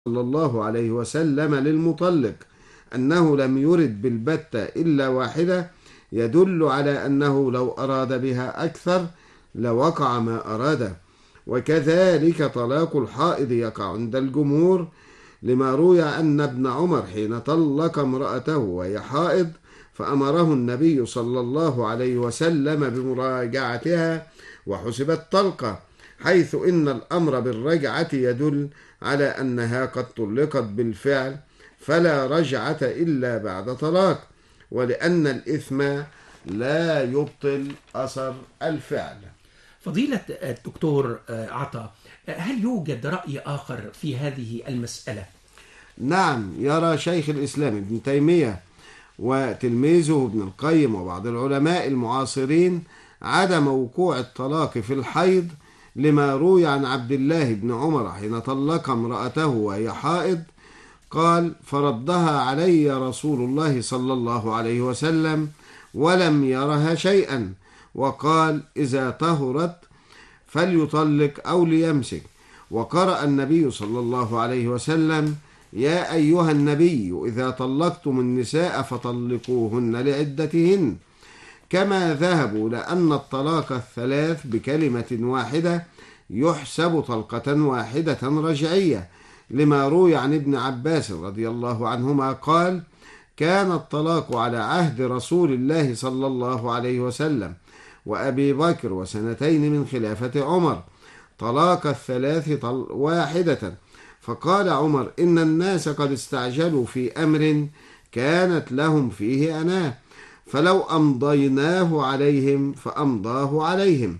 صلى الله عليه وسلم للمطلق أنه لم يرد بالبتة إلا واحدة يدل على أنه لو أراد بها أكثر لوقع ما أراده. وكذلك طلاق الحائض يقع عند الجمهور، لما روي أن ابن عمر حين طلق امرأته وهي حائض فأمره النبي صلى الله عليه وسلم بمراجعتها وحسبت طلقة، حيث إن الأمر بالرجعة يدل على أنها قد طلقت بالفعل فلا رجعة إلا بعد طلاق، ولأن الإثم لا يبطل أثر الفعل. فضيلة الدكتور عطا، هل يوجد رأي آخر في هذه المسألة؟ نعم، يرى شيخ الإسلام ابن تيمية وتلميذه ابن القيم وبعض العلماء المعاصرين عدم وقوع الطلاق في الحيض، لما روي عن عبد الله بن عمر حين طلق امرأته وهي حائض قال: فردها علي رسول الله صلى الله عليه وسلم ولم يرها شيئا، وقال: إذا طهرت فليطلق أو ليمسك. وقرأ النبي صلى الله عليه وسلم: يا أيها النبي إذا طلقتم النساء فطلقوهن لعدتهن. كما ذهبوا لأن الطلاق الثلاث بكلمة واحدة يحسب طلقة واحدة رجعية، لما روي عن ابن عباس رضي الله عنهما قال: كان الطلاق على عهد رسول الله صلى الله عليه وسلم وأبي بكر وسنتين من خلافة عمر طلاق الثلاث واحدة. فقال عمر: إن الناس قد استعجلوا في أمر كانت لهم فيه أناه، فلو أمضيناه عليهم فأمضاه عليهم.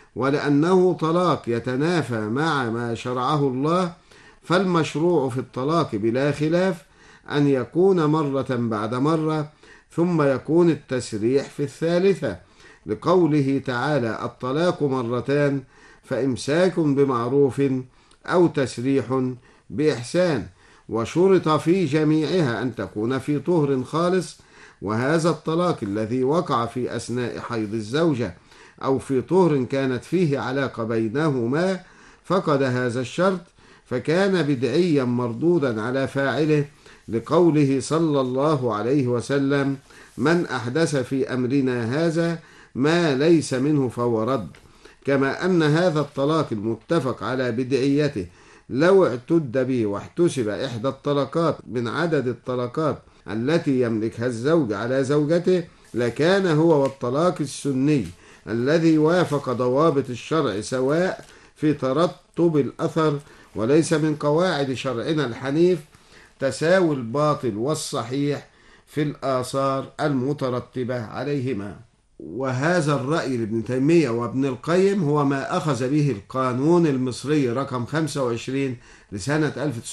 ولأنه طلاق يتنافى مع ما شرعه الله، فالمشروع في الطلاق بلا خلاف أن يكون مرة بعد مرة، ثم يكون التسريح في الثالثة، لقوله تعالى: الطلاق مرتان فإمساك بمعروف أو تسريح بإحسان. وشرط في جميعها أن تكون في طهر خالص، وهذا الطلاق الذي وقع في أثناء حيض الزوجة أو في طهر كانت فيه علاقة بينهما فقد هذا الشرط، فكان بدعيا مردودا على فاعله، لقوله صلى الله عليه وسلم: من أحدث في أمرنا هذا ما ليس منه فهو رد. كما أن هذا الطلاق المتفق على بدعيته لو اعتد به واحتسب إحدى الطلقات من عدد الطلقات التي يملكها الزوج على زوجته لكان هو والطلاق السني الذي وافق ضوابط الشرع سواء في ترتب الأثر. وليس من قواعد شرعنا الحنيف تساوي الباطل والصحيح في الآثار المترتبة عليهما. وهذا الرأي لابن تيمية وابن القيم هو ما أخذ به القانون المصري رقم 25 لسنة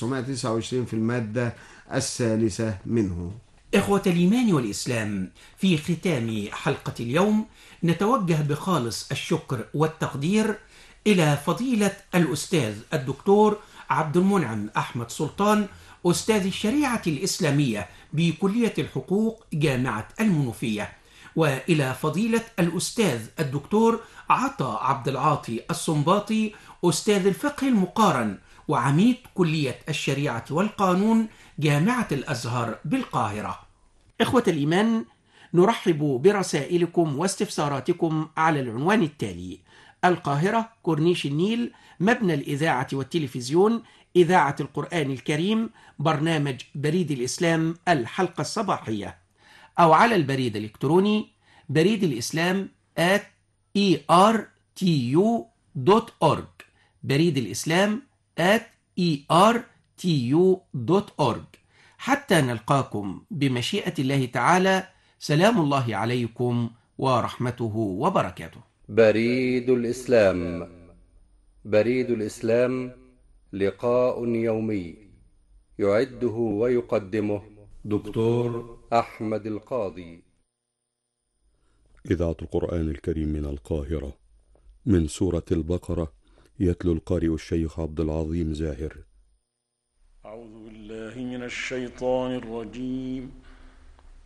1929 في المادة الثالثة منه. إخوة الإيمان والإسلام، في ختام حلقة اليوم نتوجه بخالص الشكر والتقدير إلى فضيلة الأستاذ الدكتور عبد المنعم أحمد سلطان، أستاذ الشريعة الإسلامية بكلية الحقوق جامعة المنوفية، وإلى فضيلة الأستاذ الدكتور عطا عبد العاطي السنباطي، أستاذ الفقه المقارن وعميد كلية الشريعة والقانون جامعة الأزهر بالقاهرة. إخوة الإيمان، نرحب برسائلكم واستفساراتكم على العنوان التالي: القاهرة، كورنيش النيل، مبنى الإذاعة والتلفزيون، إذاعة القرآن الكريم، برنامج بريد الإسلام الحلقة الصباحية، أو على البريد الإلكتروني بريد الإسلام @ertu.org، بريد الإسلام @ertu.org. حتى نلقاكم بمشيئة الله تعالى، سلام الله عليكم ورحمته وبركاته. بريد الإسلام. بريد الإسلام لقاء يومي يعده ويقدمه دكتور أحمد القاضي. إذاعة القرآن الكريم من القاهرة، من سورة البقرة، يتلو القارئ الشيخ عبد العظيم زاهر. أعوذ بالله من الشيطان الرجيم.